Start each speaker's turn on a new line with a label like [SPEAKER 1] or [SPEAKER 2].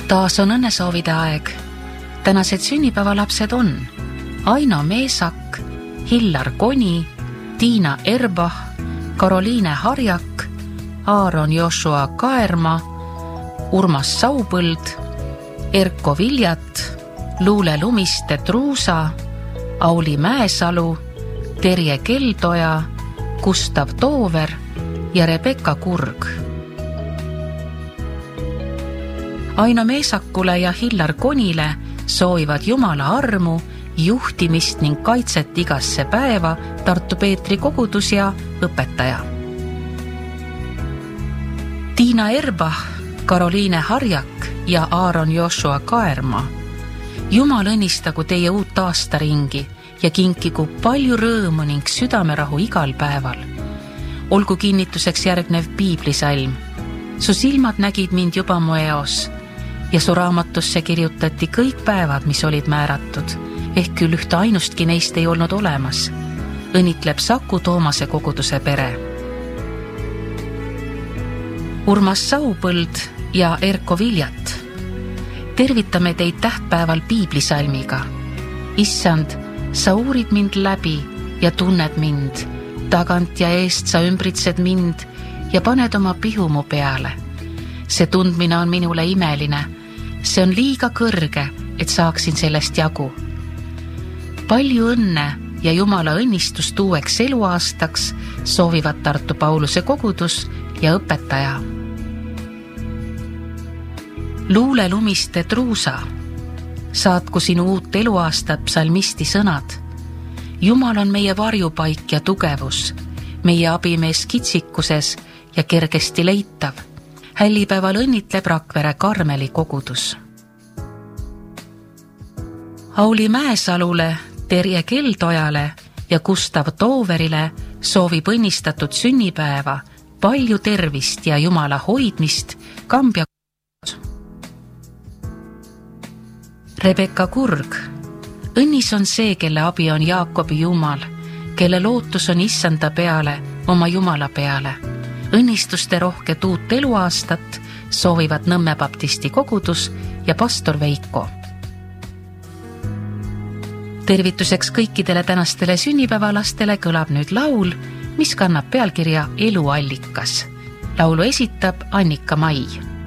[SPEAKER 1] Taas on õnnesoovide aeg. Tänased sünnipäevalapsed on Aino Meesak, Hillar Koni, Tiina Erbah, Karoliine Harjak, Aaron Joshua Kaerma, Urmas Saupõld, Erko Viljat, Luule Lumiste Truusa, Auli Mäesalu, Terje Keldoja, Gustav Toover ja Rebecca Kurg. Aino Meesakule ja Hillar Konile soovivad Jumala armu, juhtimist ning kaitset igasse päeva Tartu Peetri kogudus ja õpetaja. Tiina Erbah, Karoliine Harjak ja Aaron Joshua Kaerma. Jumal õnnistagu teie uut aastaringi ja kinkigu palju rõõmu ning südamerahu igal päeval. Olgu kinnituseks järgnev piiblisalm. Su silmad nägid mind juba mu eos ja su raamatusse kirjutati kõik päevad, mis olid määratud, ehk küll ühte ainustki neist ei olnud olemas. Õnnitleb Saku Toomase koguduse pere. Urmas Saupõld ja Erko Viljat. Tervitame teid tähtpäeval piiblisalmiga. Issand, sa uurid mind läbi ja tunned mind. Tagant ja eest sa ümbritsed mind ja paned oma pihu mu peale. See tundmine on minule imeline. See on liiga kõrge, et saaksin sellest jagu. Palju õnne ja Jumala õnnistust uueks eluaastaks soovivad Tartu Pauluse kogudus ja õpetaja. Luule Lumiste Truusa. Saatku sinu uut eluaastat psalmisti sõnad. Jumal on meie varjupaik ja tugevus, meie abimees kitsikuses ja kergesti leitav. Hällipäeval õnnitleb Rakvere Karmeli kogudus. Auli Mäesalule, Terje Keldojale ja Gustav Tooverile soovib õnnistatud sünnipäeva, palju tervist ja Jumala hoidmist Kambja. Rebecca Kurg. Õnnis on see, kelle abi on Jaakobi Jumal, kelle lootus on Issanda peale, oma Jumala peale. Õnnistuste rohket uut eluaastat soovivad Nõmme Baptisti kogudus ja pastor Veiko. Tervituseks kõikidele tänastele sünnipäevalastele kõlab nüüd laul, mis kannab pealkirja Eluallikas. Laulu esitab Annika Mai.